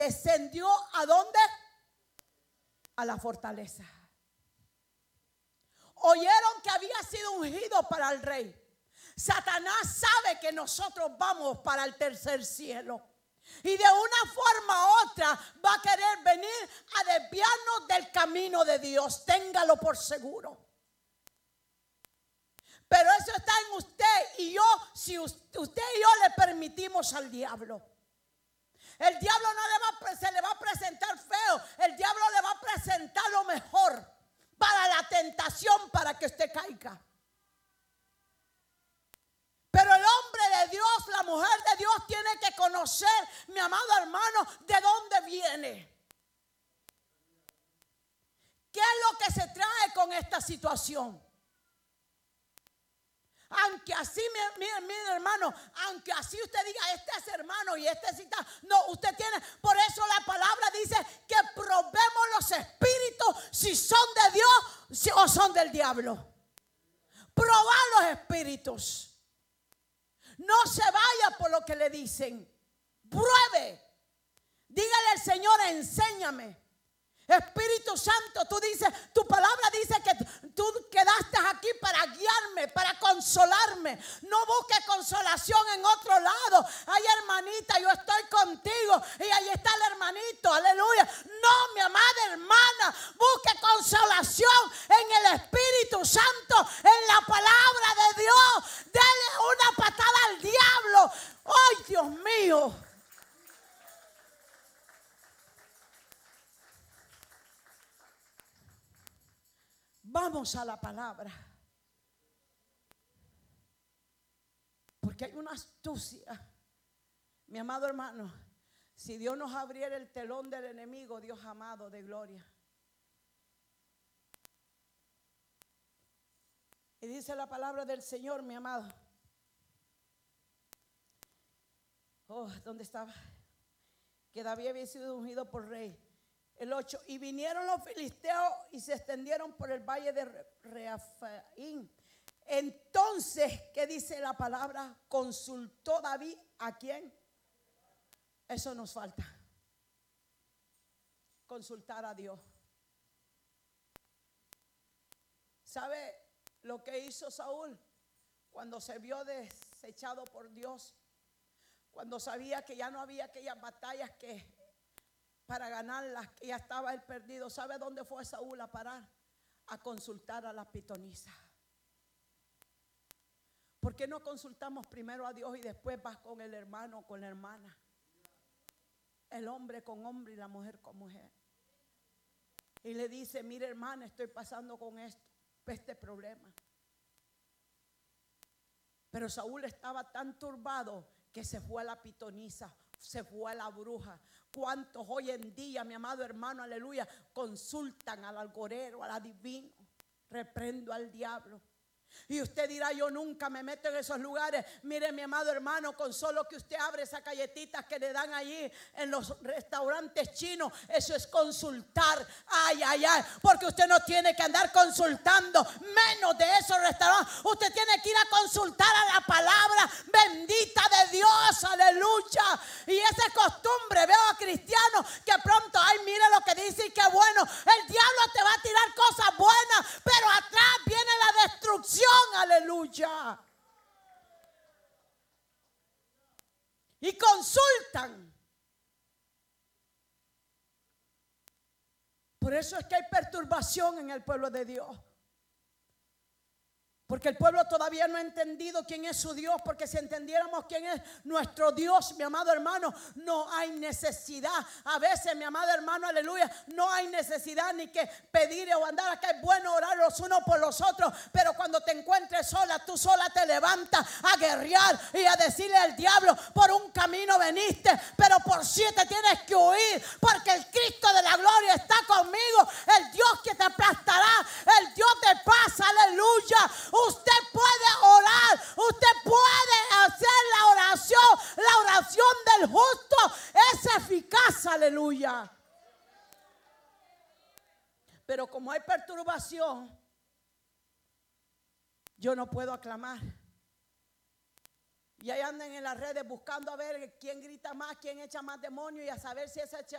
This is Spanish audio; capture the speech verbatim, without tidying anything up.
descendió ¿a dónde? A la fortaleza. Oyeron que había sido ungido para el rey. Satanás sabe que nosotros vamos para el tercer cielo. Y de una forma u otra va a querer venir a desviarnos del camino de Dios. Téngalo por seguro. Pero eso está en usted y yo, si usted y yo le permitimos al diablo. El diablo no le va, se le va a presentar feo. El diablo le va a presentar lo mejor para la tentación, para que usted caiga. Pero el hombre de Dios, la mujer de Dios tiene que conocer, mi amado hermano, de dónde viene. ¿Qué es lo que se trae con esta situación? Aunque así, miren, miren hermano, aunque así usted diga, este es hermano y este es tal, no, usted tiene, por eso la palabra dice que probemos los espíritus si son de Dios si, o son del diablo. Probar los espíritus. No se vaya por lo que le dicen. Pruebe. Dígale al Señor, enséñame. Espíritu Santo, tú dices, tu palabra dice que tú quedaste aquí para guiarme, para consolarme. No busques consolación en otro lado. Ay, hermanita, yo estoy contigo y ahí está el hermanito, aleluya. No, mi amada hermana, busque consolación en el Espíritu Santo, en la palabra de Dios. Dele una patada al diablo. Ay, Dios mío. Vamos a la palabra. Porque hay una astucia. Mi amado hermano, si Dios nos abriera el telón del enemigo, Dios amado de gloria. Y dice la palabra del Señor, mi amado. Oh, ¿dónde estaba? Que David había sido ungido por rey. El ocho, y vinieron los filisteos y se extendieron por el valle de Refaín. Entonces, ¿qué dice la palabra? Consultó David ¿a quién? Eso nos falta. Consultar a Dios. ¿Sabe lo que hizo Saúl cuando se vio desechado por Dios? Cuando sabía que ya no había aquellas batallas que para ganarlas, que ya estaba él perdido. ¿Sabe dónde fue Saúl a parar? A consultar a la pitonisa. ¿Por qué no consultamos primero a Dios y después vas con el hermano o con la hermana? El hombre con hombre y la mujer con mujer. Y le dice, mire hermana, estoy pasando con esto, este problema. Pero Saúl estaba tan turbado que se fue a la pitonisa, se fue a la bruja. ¿Cuántos hoy en día, mi amado hermano, aleluya, consultan al algorero, al adivino? Reprendo al diablo. Y usted dirá, yo nunca me meto en esos lugares. Mire, mi amado hermano, con solo que usted abre esas galletitas que le dan allí en los restaurantes chinos, eso es consultar. Ay, ay, ay, porque usted no tiene que andar consultando menos de esos restaurantes. Usted tiene que ir a consultar a la palabra bendita de Dios, aleluya. Y esa es costumbre. Veo a cristianos que pronto, ay, mire lo que dice y qué bueno. El diablo te va a tirar cosas buenas, pero atrás viene la destrucción. Aleluya. Y consultan. Por eso es que hay perturbación en el pueblo de Dios. Porque el pueblo todavía no ha entendido quién es su Dios. Porque si entendiéramos quién es nuestro Dios, mi amado hermano, no hay necesidad. A veces, mi amado hermano, aleluya, no hay necesidad ni que pedir o andar acá. Es bueno orar los unos por los otros. Pero cuando te encuentres sola, tú sola te levantas a guerrear y a decirle al diablo, por un camino veniste, pero por siete tienes que huir. Porque el Cristo de la gloria está conmigo. El Dios que te aplastará, el Dios de paz, aleluya. Usted puede orar, usted puede hacer la oración. La oración del justo es eficaz, aleluya. Pero como hay perturbación, yo no puedo aclamar. Y ahí andan en las redes buscando a ver quién grita más, quién echa más demonios y a saber si ese echa